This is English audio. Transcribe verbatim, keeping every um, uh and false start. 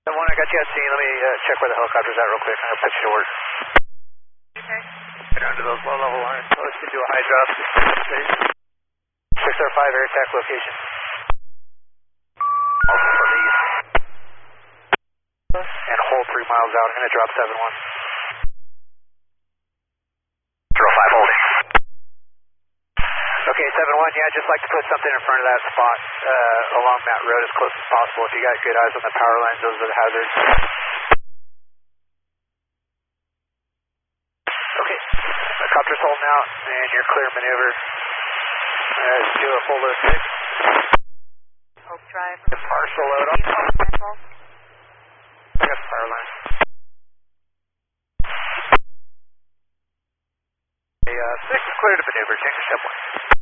One, I got you at scene. Let me uh, check where the helicopter's at real quick. I'm going to put you to work. Okay. Get down to those low level lines. So let's do a high drop. six R five air attack location. Also for the east. And hold three miles out. I'm going to drop seven one. zero five holding. Okay, seven one, yeah, just like to put something in front of that spot uh, along that road as close as possible. If you got good eyes on the power lines, those are the hazards. Okay, the copter's holding out, and you're clear maneuver. Uh, let's do a full load six. Hope drive. Partial load up. Yes, power line. Okay, uh, six is clear to maneuver. Change your step one.